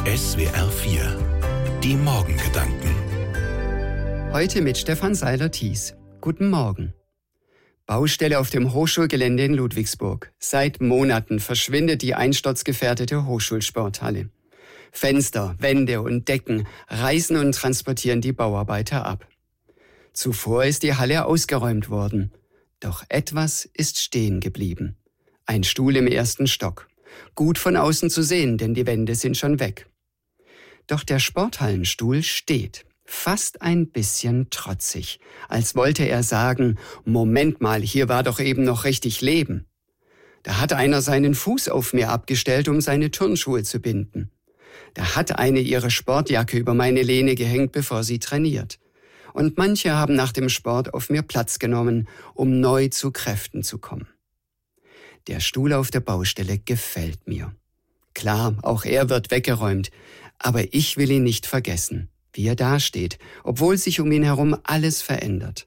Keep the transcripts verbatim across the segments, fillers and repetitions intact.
S W R vier. Die Morgengedanken. Heute mit Stefan Seiler-Thies. Guten Morgen. Baustelle auf dem Hochschulgelände in Ludwigsburg. Seit Monaten verschwindet die einsturzgefährdete Hochschulsporthalle. Fenster, Wände und Decken reißen und transportieren die Bauarbeiter ab. Zuvor ist die Halle ausgeräumt worden. Doch etwas ist stehen geblieben. Ein Stuhl im ersten Stock. Gut von außen zu sehen, denn die Wände sind schon weg. Doch der Sporthallenstuhl steht, fast ein bisschen trotzig, als wollte er sagen, Moment mal, hier war doch eben noch richtig Leben. Da hat einer seinen Fuß auf mir abgestellt, um seine Turnschuhe zu binden. Da hat eine ihre Sportjacke über meine Lehne gehängt, bevor sie trainiert. Und manche haben nach dem Sport auf mir Platz genommen, um neu zu Kräften zu kommen. Der Stuhl auf der Baustelle gefällt mir. Klar, auch er wird weggeräumt, aber ich will ihn nicht vergessen, wie er dasteht, obwohl sich um ihn herum alles verändert.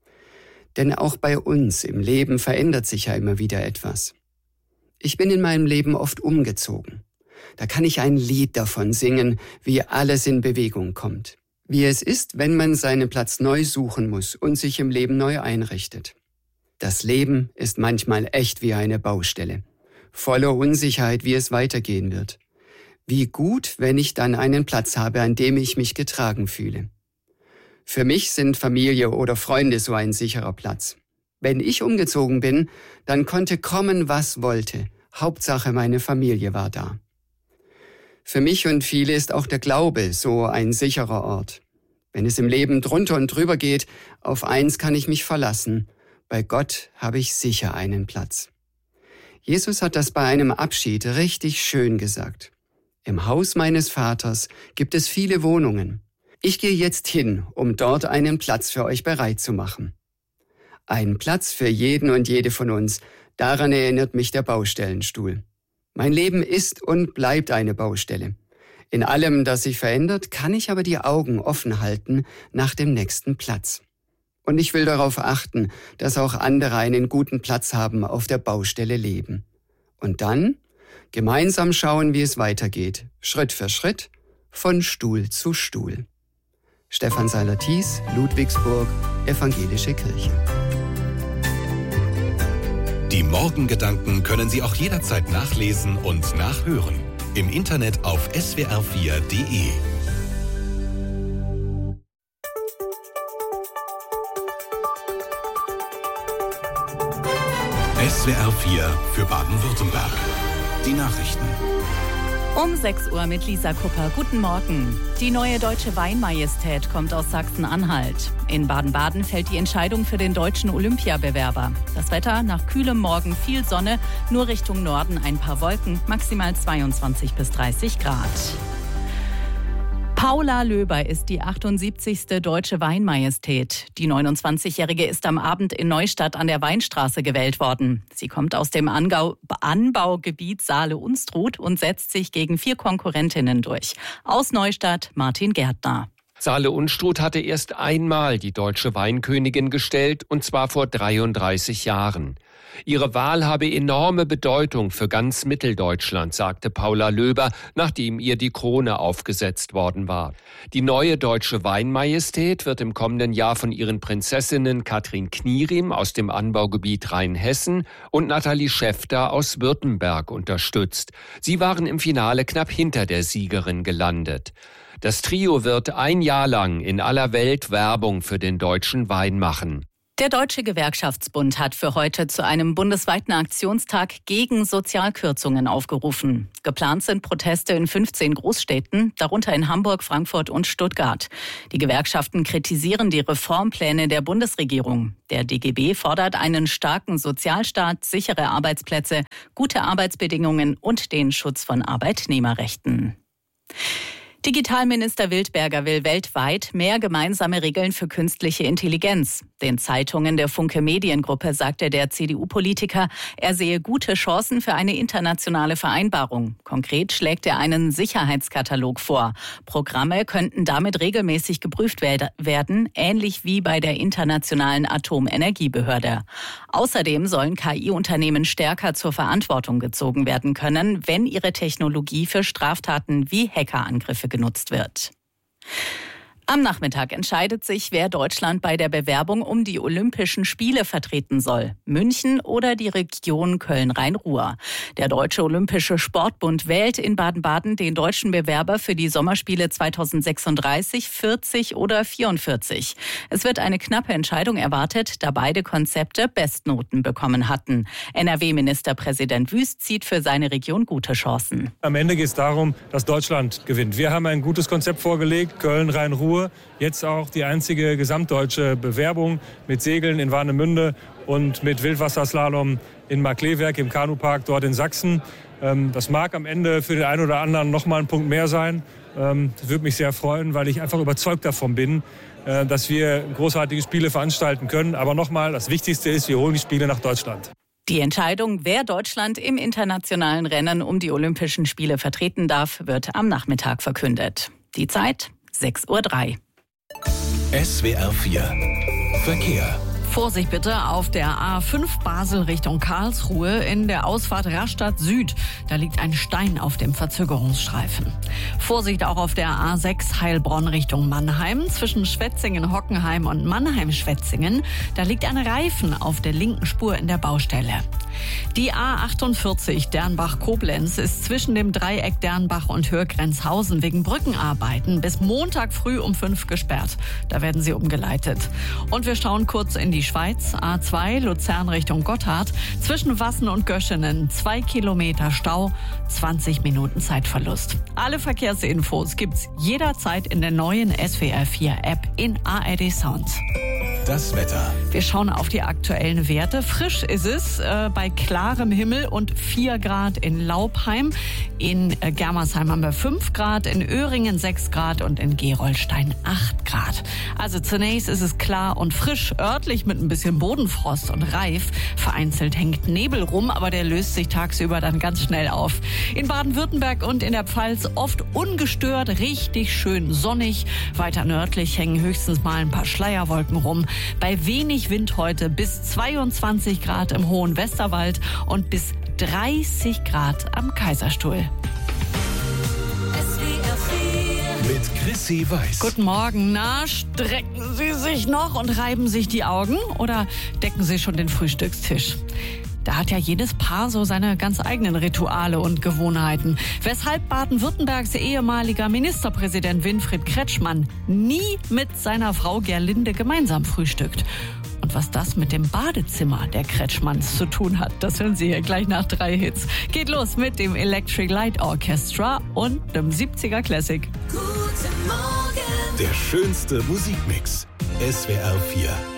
Denn auch bei uns im Leben verändert sich ja immer wieder etwas. Ich bin in meinem Leben oft umgezogen. Da kann ich ein Lied davon singen, wie alles in Bewegung kommt. Wie es ist, wenn man seinen Platz neu suchen muss und sich im Leben neu einrichtet. Das Leben ist manchmal echt wie eine Baustelle, voller Unsicherheit, wie es weitergehen wird. Wie gut, wenn ich dann einen Platz habe, an dem ich mich getragen fühle. Für mich sind Familie oder Freunde so ein sicherer Platz. Wenn ich umgezogen bin, dann konnte kommen, was wollte. Hauptsache, meine Familie war da. Für mich und viele ist auch der Glaube so ein sicherer Ort. Wenn es im Leben drunter und drüber geht, auf eins kann ich mich verlassen. Bei Gott habe ich sicher einen Platz. Jesus hat das bei einem Abschied richtig schön gesagt. Im Haus meines Vaters gibt es viele Wohnungen. Ich gehe jetzt hin, um dort einen Platz für euch bereit zu machen. Ein Platz für jeden und jede von uns, daran erinnert mich der Baustellenstuhl. Mein Leben ist und bleibt eine Baustelle. In allem, das sich verändert, kann ich aber die Augen offen halten nach dem nächsten Platz. Und ich will darauf achten, dass auch andere einen guten Platz haben, auf der Baustelle leben. Und dann gemeinsam schauen, wie es weitergeht, Schritt für Schritt, von Stuhl zu Stuhl. Stefan Seiler-Thies, Ludwigsburg, Evangelische Kirche. Die Morgengedanken können Sie auch jederzeit nachlesen und nachhören. Im Internet auf S W R vier Punkt de. S W R vier für Baden-Württemberg. Die Nachrichten. Um sechs Uhr mit Lisa Kupper. Guten Morgen. Die neue Deutsche Weinmajestät kommt aus Sachsen-Anhalt. In Baden-Baden fällt die Entscheidung für den deutschen Olympiabewerber. Das Wetter nach kühlem Morgen viel Sonne, nur Richtung Norden ein paar Wolken, maximal zweiundzwanzig bis dreißig Grad. Paula Löber ist die achtundsiebzigste Deutsche Weinmajestät. Die neunundzwanzigjährige ist am Abend in Neustadt an der Weinstraße gewählt worden. Sie kommt aus dem Angau- Anbaugebiet Saale-Unstrut und setzt sich gegen vier Konkurrentinnen durch. Aus Neustadt Martin Gärtner. Saale-Unstrut hatte erst einmal die deutsche Weinkönigin gestellt, und zwar vor dreiunddreißig Jahren. Ihre Wahl habe enorme Bedeutung für ganz Mitteldeutschland, sagte Paula Löber, nachdem ihr die Krone aufgesetzt worden war. Die neue Deutsche Weinmajestät wird im kommenden Jahr von ihren Prinzessinnen Katrin Knierim aus dem Anbaugebiet Rheinhessen und Nathalie Schäfter aus Württemberg unterstützt. Sie waren im Finale knapp hinter der Siegerin gelandet. Das Trio wird ein Jahr lang in aller Welt Werbung für den deutschen Wein machen. Der Deutsche Gewerkschaftsbund hat für heute zu einem bundesweiten Aktionstag gegen Sozialkürzungen aufgerufen. Geplant sind Proteste in fünfzehn Großstädten, darunter in Hamburg, Frankfurt und Stuttgart. Die Gewerkschaften kritisieren die Reformpläne der Bundesregierung. Der D G B fordert einen starken Sozialstaat, sichere Arbeitsplätze, gute Arbeitsbedingungen und den Schutz von Arbeitnehmerrechten. Digitalminister Wildberger will weltweit mehr gemeinsame Regeln für künstliche Intelligenz. Den Zeitungen der Funke Mediengruppe sagte der C D U-Politiker, er sehe gute Chancen für eine internationale Vereinbarung. Konkret schlägt er einen Sicherheitskatalog vor. Programme könnten damit regelmäßig geprüft werden, ähnlich wie bei der Internationalen Atomenergiebehörde. Außerdem sollen K I-Unternehmen stärker zur Verantwortung gezogen werden können, wenn ihre Technologie für Straftaten wie Hackerangriffe genutzt wird. Am Nachmittag entscheidet sich, wer Deutschland bei der Bewerbung um die Olympischen Spiele vertreten soll. München oder die Region Köln-Rhein-Ruhr. Der Deutsche Olympische Sportbund wählt in Baden-Baden den deutschen Bewerber für die Sommerspiele zweitausendsechsunddreißig, vierzig oder vierundvierzig. Es wird eine knappe Entscheidung erwartet, da beide Konzepte Bestnoten bekommen hatten. N R W-Ministerpräsident Wüst sieht für seine Region gute Chancen. Am Ende geht es darum, dass Deutschland gewinnt. Wir haben ein gutes Konzept vorgelegt, Köln-Rhein-Ruhr. Jetzt auch die einzige gesamtdeutsche Bewerbung mit Segeln in Warnemünde und mit Wildwasserslalom in Markleewerk im Kanupark dort in Sachsen. Das mag am Ende für den einen oder anderen noch mal ein Punkt mehr sein. Das würde mich sehr freuen, weil ich einfach überzeugt davon bin, dass wir großartige Spiele veranstalten können. Aber nochmal, das Wichtigste ist, wir holen die Spiele nach Deutschland. Die Entscheidung, wer Deutschland im internationalen Rennen um die Olympischen Spiele vertreten darf, wird am Nachmittag verkündet. Die Zeit sechs Uhr drei. S W R vier Verkehr. Vorsicht bitte auf der A fünf Basel Richtung Karlsruhe in der Ausfahrt Rastatt Süd. Da liegt ein Stein auf dem Verzögerungsstreifen. Vorsicht auch auf der A sechs Heilbronn Richtung Mannheim. Zwischen Schwetzingen-Hockenheim und Mannheim-Schwetzingen. Da liegt ein Reifen auf der linken Spur in der Baustelle. Die A achtundvierzig Dernbach-Koblenz ist zwischen dem Dreieck Dernbach und Hürgrenzhausen wegen Brückenarbeiten bis Montag früh um fünf gesperrt. Da werden sie umgeleitet. Und wir schauen kurz in die Schweiz. A zwei Luzern Richtung Gotthard. Zwischen Wassen und Göschenen zwei Kilometer Stau, zwanzig Minuten Zeitverlust. Alle Verkehrsinfos gibt's jederzeit in der neuen S W R vier App in A R D Sound. Das Wetter. Wir schauen auf die aktuellen Werte. Frisch ist es äh, bei klarem Himmel und vier Grad in Laubheim. In äh, Germersheim haben wir fünf Grad, in Öhringen sechs Grad und in Gerolstein acht Grad. Also zunächst ist es klar und frisch, örtlich mit ein bisschen Bodenfrost und Reif. Vereinzelt hängt Nebel rum, aber der löst sich tagsüber dann ganz schnell auf. In Baden-Württemberg und in der Pfalz oft ungestört, richtig schön sonnig. Weiter nördlich hängen höchstens mal ein paar Schleierwolken rum. Bei wenig Wind heute bis zweiundzwanzig Grad im hohen Westerwald und bis dreißig Grad am Kaiserstuhl. Mit Chrissy Weiß. Guten Morgen. Na, strecken Sie sich noch und reiben sich die Augen oder decken Sie schon den Frühstückstisch? Da hat ja jedes Paar so seine ganz eigenen Rituale und Gewohnheiten. Weshalb Baden-Württembergs ehemaliger Ministerpräsident Winfried Kretschmann nie mit seiner Frau Gerlinde gemeinsam frühstückt. Und was das mit dem Badezimmer der Kretschmanns zu tun hat, das hören Sie hier gleich nach drei Hits. Geht los mit dem Electric Light Orchestra und dem siebziger Classic. Guten Morgen. Der schönste Musikmix. S W R vier.